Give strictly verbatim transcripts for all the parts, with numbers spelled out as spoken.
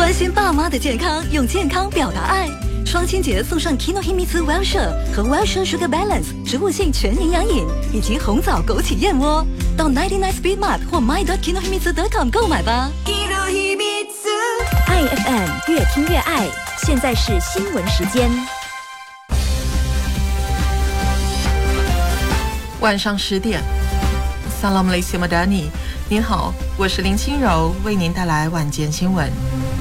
关心爸妈的健康，用健康表达爱。双亲节送上 Kinohimitsu Wellshire 和 Wellshire Sugar Balance 植物性全营养饮，以及红枣枸杞燕窝。到 九十九 Speed Mart 或 my dot kinohimitsu dot com 购买吧。 爱 F M 越听越爱，现在是新闻时间。 晚上十点 Salam Malaysia Madani， 您好，我是林清柔，为您带来晚间新闻。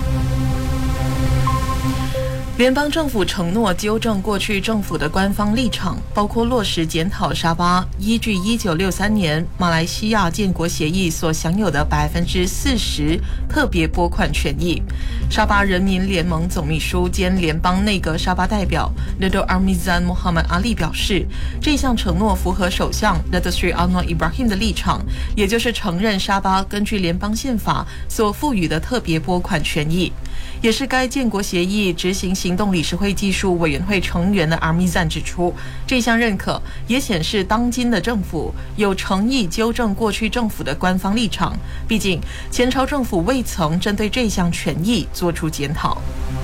联邦政府承诺纠正过去政府的官方立场，包括落实检讨沙巴依据一九六三年马来西亚建国协议所享有的百分之四十特别拨款权益。沙巴人民联盟总秘书兼联邦内阁沙巴代表 Dato' Armizan Muhammad Ali 表示，这项承诺符合首相 Dato' Sri Anwar Ibrahim 的立场，也就是承认沙巴根据联邦宪法所赋予的特别拨款权益，也是该建国协议执行行动理事会技术委员会成员的 Armizan 指出，这项认可也显示当今的政府有诚意纠正过去政府的官方立场，毕竟前朝政府未曾针对这项权益做出检讨。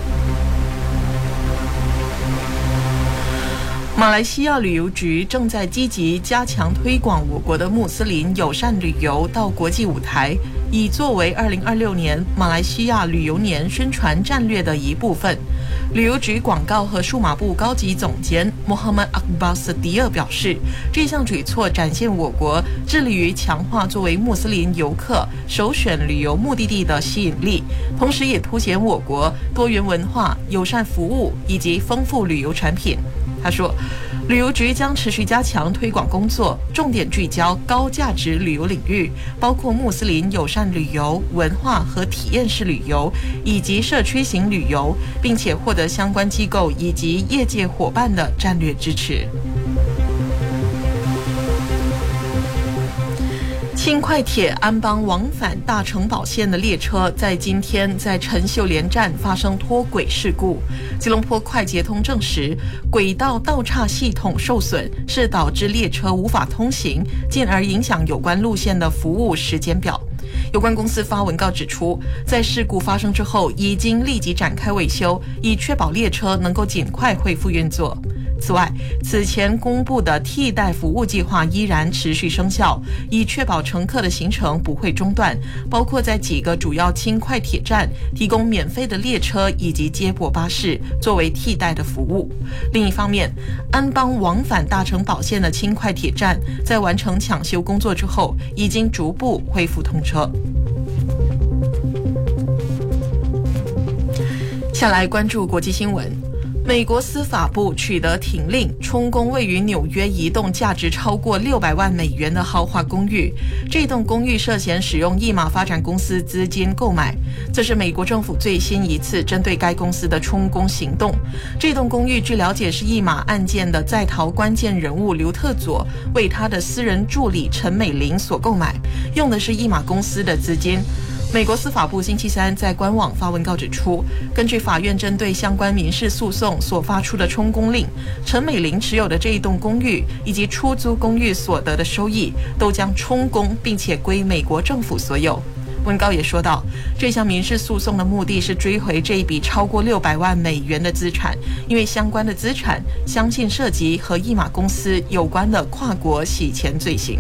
马来西亚旅游局正在积极加强推广我国的穆斯林友善旅游到国际舞台，以作为二零二六年马来西亚旅游年宣传战略的一部分。旅游局广告和数码部高级总监 Muhammad Akbar Sedia 表示，这项举措展现我国致力于强化作为穆斯林游客首选旅游目的地的吸引力，同时也凸显我国多元文化、友善服务以及丰富旅游产品。他说，旅游局将持续加强推广工作，重点聚焦高价值旅游领域，包括穆斯林友善旅游、文化和体验式旅游以及社区型旅游，并且获得相关机构以及业界伙伴的战略支持。轻快铁安邦往返大城堡线的列车在今天在陈秀莲站发生脱轨事故。吉隆坡快捷通证实，轨道道岔系统受损是导致列车无法通行，进而影响有关路线的服务时间表。有关公司发文告指出，在事故发生之后，已经立即展开维修，以确保列车能够尽快恢复运作。此外，此前公布的替代服务计划依然持续生效，以确保乘客的行程不会中断，包括在几个主要轻快铁站提供免费的列车以及接驳巴士作为替代的服务。另一方面，安邦往返大城堡线的轻快铁站在完成抢修工作之后，已经逐步恢复通车。下来关注国际新闻。美国司法部取得停令，充公位于纽约一栋价值超过六百万美元的豪华公寓。这栋公寓涉嫌使用一马发展公司资金购买，这是美国政府最新一次针对该公司的充公行动。这栋公寓据了解是一马案件的在逃关键人物刘特佐为他的私人助理陈美玲所购买，用的是一马公司的资金。美国司法部星期三在官网发文告指出，根据法院针对相关民事诉讼所发出的充公令，陈美玲持有的这一栋公寓以及出租公寓所得的收益都将充公，并且归美国政府所有。文告也说到，这项民事诉讼的目的是追回这一笔超过六百万美元的资产，因为相关的资产相信涉及和一马公司有关的跨国洗钱罪行。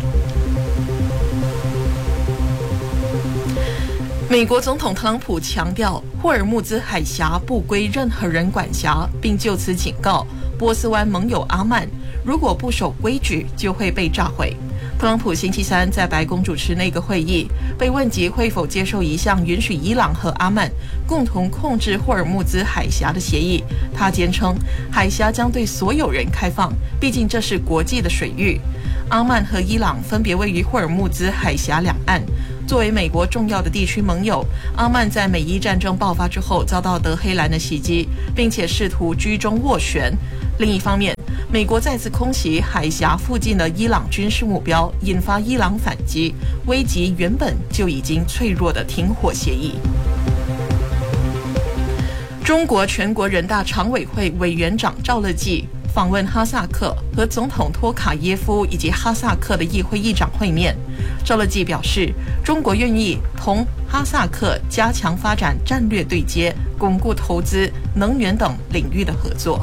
美国总统特朗普强调，霍尔木兹海峡不归任何人管辖，并就此警告波斯湾盟友阿曼，如果不守规矩，就会被炸毁。特朗普星期三在白宫主持那个会议，被问及会否接受一项允许伊朗和阿曼共同控制霍尔木兹海峡的协议。他坚称，海峡将对所有人开放，毕竟这是国际的水域。阿曼和伊朗分别位于霍尔木兹海峡两岸。作为美国重要的地区盟友，阿曼在美伊战争爆发之后遭到德黑兰的袭击，并且试图居中斡旋。另一方面，美国再次空袭海峡附近的伊朗军事目标，引发伊朗反击，危及原本就已经脆弱的停火协议。中国全国人大常委会委员长赵乐际访问哈萨克，和总统托卡耶夫以及哈萨克的议会议长会面。赵乐际表示，中国愿意同哈萨克加强发展战略对接，巩固投资、能源等领域的合作。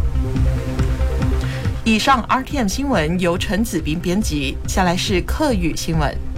以上 R T M 新闻由陈子斌编辑，下来是客语新闻。